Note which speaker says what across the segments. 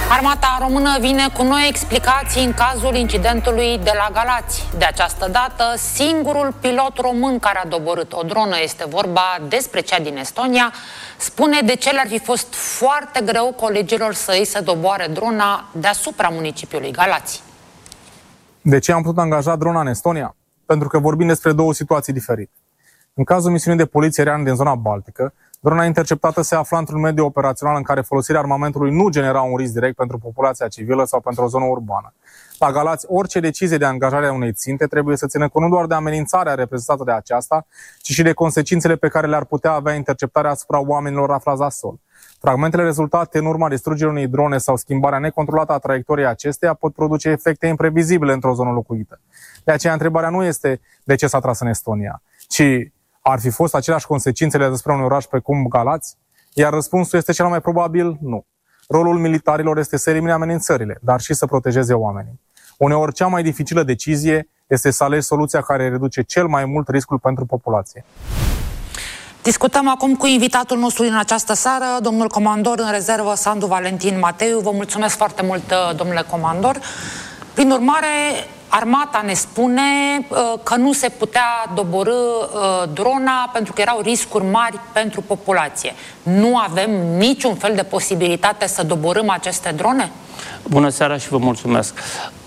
Speaker 1: Armata română vine cu noi explicații în cazul incidentului de la Galați. De această dată, singurul pilot român care a doborât o dronă, este vorba despre cea din Estonia, spune de ce le-ar fi fost foarte greu colegilor să îi se doboare drona deasupra municipiului Galați.
Speaker 2: De ce am putut angaja drona în Estonia? Pentru că vorbim despre două situații diferite. În cazul misiunii de poliție aeriană din zona Baltică, drona interceptată se afla într-un mediu operațional în care folosirea armamentului nu genera un risc direct pentru populația civilă sau pentru o zonă urbană. La Galați, orice decizie de angajare a unei ținte trebuie să țină cont nu doar de amenințarea reprezentată de aceasta, ci și de consecințele pe care le-ar putea avea interceptarea asupra oamenilor aflați la sol. Fragmentele rezultate în urma distrugerii unei drone sau schimbarea necontrolată a traiectoriei acesteia pot produce efecte imprevizibile într-o zonă locuită. De aceea, întrebarea nu este de ce s-a tras în Estonia, ci ar fi fost aceleași consecințele despre un oraș precum Galați? Iar răspunsul este cel mai probabil nu. Rolul militarilor este să elimine amenințările, dar și să protejeze oamenii. Uneori, cea mai dificilă decizie este să alegi soluția care reduce cel mai mult riscul pentru populație.
Speaker 1: Discutăm acum cu invitatul nostru din această seară, domnul comandor în rezervă Sandu Valentin Mateiu. Vă mulțumesc foarte mult, domnule comandor. Prin urmare, armata ne spune că nu se putea doborî drona pentru că erau riscuri mari pentru populație. Nu avem niciun fel de posibilitate să doborâm aceste drone?
Speaker 3: Bună seara și vă mulțumesc.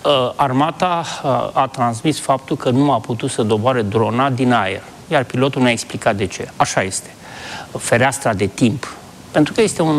Speaker 3: Armata a transmis faptul că nu a putut să doboare drona din aer, iar pilotul ne-a explicat de ce. Așa este. Fereastra de timp, pentru că este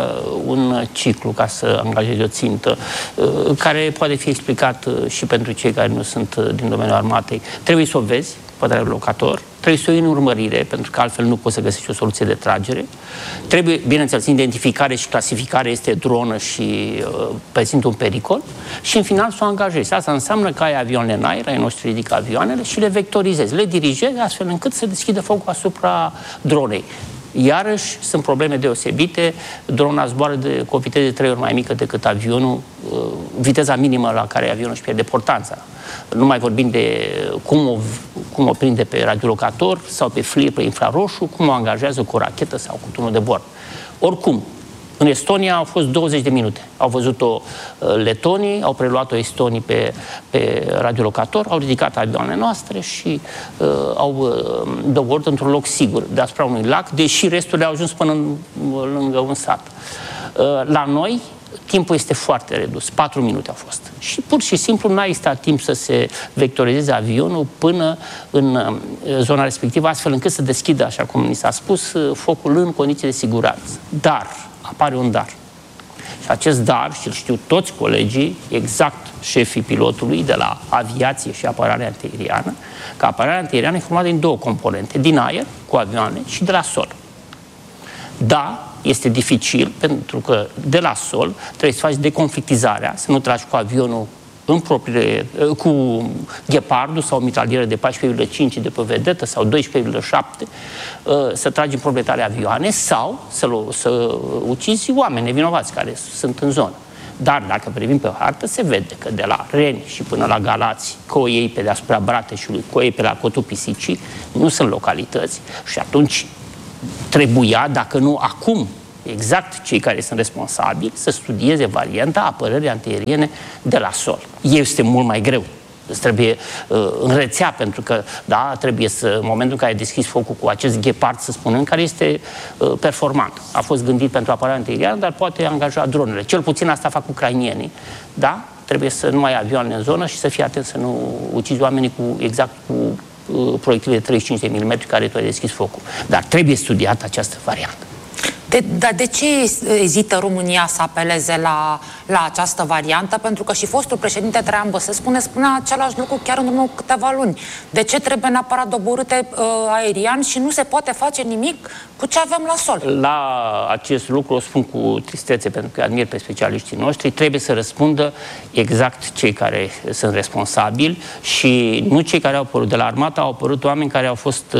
Speaker 3: un ciclu ca să angajezi o țintă, care poate fi explicat și pentru cei care nu sunt din domeniul armatei. Trebuie să o vezi, pe locator, trebuie să o iei în urmărire, pentru că altfel nu poți să găsești o soluție de tragere. Trebuie, bineînțeles, identificare și clasificare este dronă și prezintă un pericol. Și în final să o angajezi. Asta înseamnă că ai avioanele în aer, ai noștri ridică avioanele și le vectorizezi, le dirigezi astfel încât să deschidă focul asupra dronei. Iarăși sunt probleme deosebite, drona zboară cu o viteză de 3 ori mai mică decât avionul, viteza minimă la care avionul își pierde portanța. Nu mai vorbim de cum o prinde pe radiolocator sau pe FLIR, pe infraroșu, cum o angajează cu o rachetă sau cu tunul de bord. Oricum, în Estonia au fost 20 de minute. Au văzut-o letonii, au preluat-o estonii pe radiolocator, au ridicat avioanele noastre și au doborât într-un loc sigur, deasupra unui lac, deși restul le-au ajuns până lângă un sat. La noi, timpul este foarte redus, 4 minute au fost. Și pur și simplu n-a existat timp să se vectorizeze avionul până în zona respectivă, astfel încât să deschidă, așa cum ni s-a spus, focul în condiții de siguranță. Dar apare un dar. Și acest dar, și îl știu toți colegii, exact șefii pilotului de la aviație și apărare antiaeriană, că apărarea antiaeriană e formată din două componente, din aer, cu avioane, și de la sol. Da, este dificil, pentru că de la sol trebuie să faci deconflictizarea, să nu tragi cu avionul cu Ghepardul sau mitralieră de 14,5 de pe vedetă sau 12,7, să tragi în proprietare avioane sau să ucizi oameni nevinovați care sunt în zonă. Dar dacă privim pe hartă, se vede că de la Reni și până la Galați, că o iei pe deasupra Brateșului, că o iei pe la Cotul Pisicii, nu sunt localități și atunci trebuia, dacă nu acum, exact cei care sunt responsabili să studieze varianta apărării antiaeriene de la sol. Este mult mai greu. Îți trebuie în rețea, pentru că, da, trebuie să, în momentul în care ai deschis focul cu acest Ghepard, să spunem, care este performant. A fost gândit pentru apărarea antiaeriană, dar poate angaja dronele. Cel puțin asta fac ucrainienii, da? Trebuie să nu mai ai avioane în zonă și să fii atent să nu ucizi oamenii cu proiectile de 35 de mm care tu ai deschis focul. Dar trebuie studiată această variantă.
Speaker 1: Dar de ce ezită România să apeleze la această variantă? Pentru că și fostul președinte Traian Băsescu spunea același lucru chiar în urmă cu câteva luni. De ce trebuie neapărat doborâte aerian și nu se poate face nimic cu ce avem la sol?
Speaker 3: La acest lucru o spun cu tristețe, pentru că admir pe specialiștii noștri. Trebuie să răspundă exact cei care sunt responsabili și nu cei care au apărut. De la armată au apărut oameni care au fost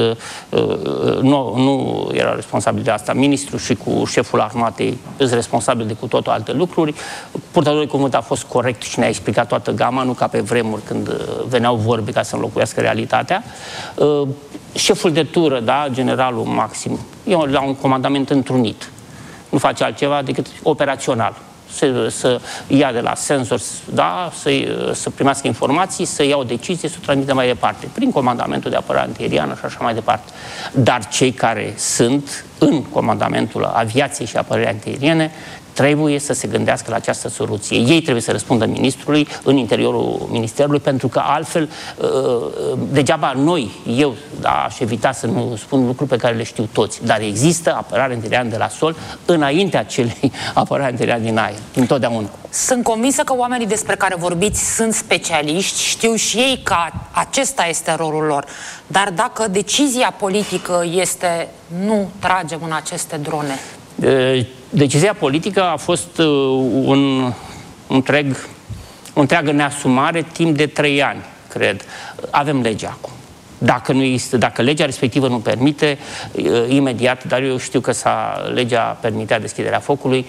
Speaker 3: nu erau responsabili de asta. Ministrul și cu șeful armatei sunt responsabili de cu totul alte lucruri. Purtătorul de cuvânt a fost corect și ne-a explicat toată gama, nu ca pe vremuri când veneau vorbe ca să înlocuiască realitatea. Șeful de tură, da, generalul Maxim, e la un comandament întrunit. Nu face altceva decât operațional. să ia de la senzor, da, să primească informații, să ia o decizie, să o transmită mai departe, prin comandamentul de apărare antiaeriană și așa mai departe. Dar cei care sunt în comandamentul aviației și apărării antiaeriene trebuie să se gândească la această soluție. Ei trebuie să răspundă ministrului în interiorul ministerului, pentru că altfel degeaba noi, eu, aș evita să nu spun lucruri pe care le știu toți, dar există apărare antiaeriană de la sol înaintea acelei apărare antiaeriană din aer, întotdeauna.
Speaker 1: Sunt convinsă că oamenii despre care vorbiți sunt specialiști, știu și ei că acesta este rolul lor, dar dacă decizia politică este nu tragem în aceste drone...
Speaker 3: Decizia politică a fost o întreagă neasumare timp de 3 ani, cred. Avem legea acum. Dacă legea respectivă nu permite, imediat, dar eu știu că legea permitea deschiderea focului,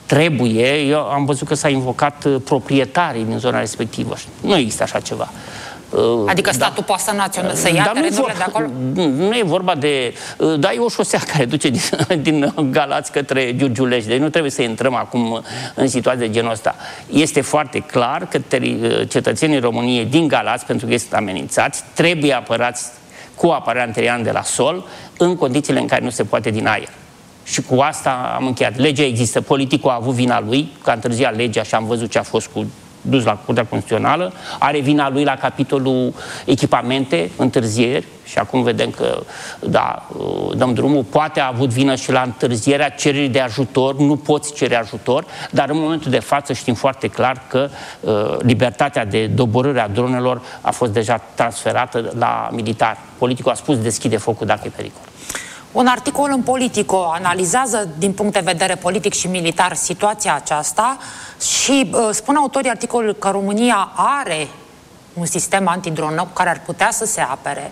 Speaker 3: eu am văzut că s-a invocat proprietarii din zona respectivă. Nu există așa ceva.
Speaker 1: Adică statul poate să ia terenurile de acolo?
Speaker 3: Nu e vorba de... Da, e o șosea care duce din Galați către Giurgiulești. Deci nu trebuie să intrăm acum în situații de genul ăsta. Este foarte clar că cetățenii României din Galați, pentru că este amenințați, trebuie apărați cu apărare antiaeriană de la sol, în condițiile în care nu se poate din aer. Și cu asta am încheiat. Legea există, politicul a avut vina lui, că a întârziat legea și am văzut ce a fost dus la Curtea Constituțională, are vina lui la capitolul echipamente, întârzieri, și acum vedem că, da, dăm drumul, poate a avut vină și la întârzierea cererii de ajutor, nu poți cere ajutor, dar în momentul de față știm foarte clar că libertatea de doborâre a dronelor a fost deja transferată la militar. Politicul a spus deschide focul dacă e pericol.
Speaker 1: Un articol în Politico analizează din punct de vedere politic și militar situația aceasta și spun autorii articolului că România are un sistem antidronă cu care ar putea să se apere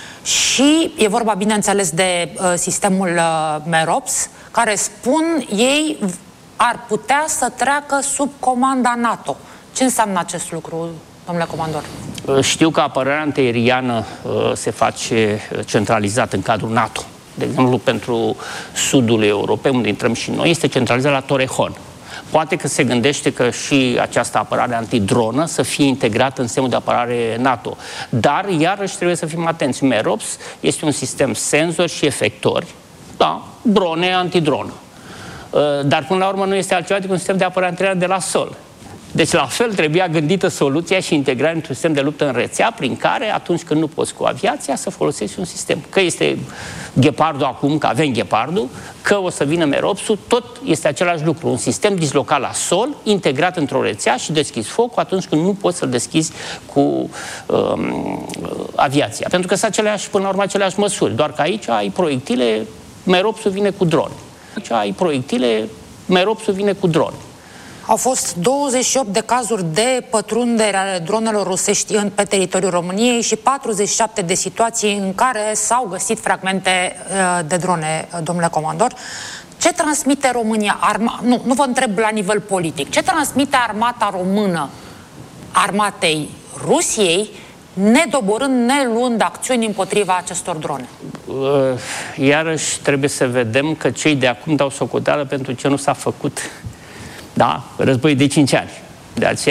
Speaker 1: și e vorba, bineînțeles, de sistemul Merops, care spun ei ar putea să treacă sub comanda NATO. Ce înseamnă acest lucru, domnule comandor?
Speaker 3: Știu că apărarea antiaeriană se face centralizat în cadrul NATO. De exemplu, pentru sudul Europei, unde intrăm și noi, este centralizat la Torrejon. Poate că se gândește că și această apărare antidronă să fie integrată în sistemul de apărare NATO. Dar, iarăși, trebuie să fim atenți. Merops este un sistem senzor și efectori, da, drone antidronă. Dar, până la urmă, nu este altceva decât un sistem de apărare antiaeriană de la sol. Deci, la fel, trebuia gândită soluția și integrarea într-un sistem de luptă în rețea, prin care, atunci când nu poți cu aviația, să folosești un sistem. Că este Ghepardul acum, că avem Ghepardul, că o să vină Meropsul, tot este același lucru. Un sistem dislocat la sol, integrat într-o rețea și deschizi focul atunci când nu poți să-l deschizi cu aviația. Pentru că sunt aceleași, până la urmă, aceleași măsuri. Doar că aici ai proiectile, Meropsul vine cu drone. Aici ai proiectile, Meropsul vine cu drone.
Speaker 1: Au fost 28 de cazuri de pătrundere ale dronelor rusești pe teritoriul României și 47 de situații în care s-au găsit fragmente de drone, domnule comandor. Ce transmite România? Nu vă întreb la nivel politic. Ce transmite armata română armatei Rusiei, nedoborând, neluând acțiuni împotriva acestor drone?
Speaker 3: Iarăși trebuie să vedem că cei de acum dau socoteală pentru ce nu s-a făcut. Da, război de 5 ani. De aceea